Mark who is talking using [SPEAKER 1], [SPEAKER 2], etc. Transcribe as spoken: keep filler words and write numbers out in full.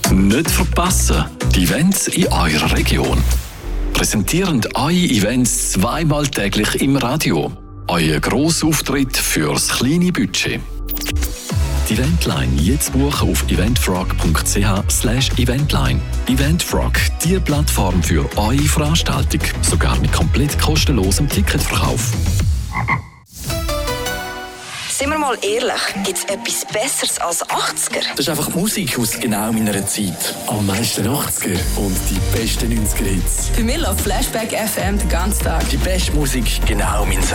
[SPEAKER 1] Nicht verpassen, die Events in eurer Region. Präsentierend eure Events zweimal täglich im Radio. Euer Grossauftritt fürs kleine Budget. Die Eventline jetzt buchen auf eventfrog.ch slash eventline. Eventfrog, die Plattform für eure Veranstaltung. Sogar mit komplett kostenlosem Ticketverkauf.
[SPEAKER 2] Sind wir mal ehrlich, gibt es etwas Besseres als achtziger?
[SPEAKER 3] Das ist einfach Musik aus genau meiner Zeit. Am meisten achtziger und die besten neunziger Hits.
[SPEAKER 4] Für mich läuft Flashback F M den ganzen Tag.
[SPEAKER 3] Die beste Musik genau mein Sound.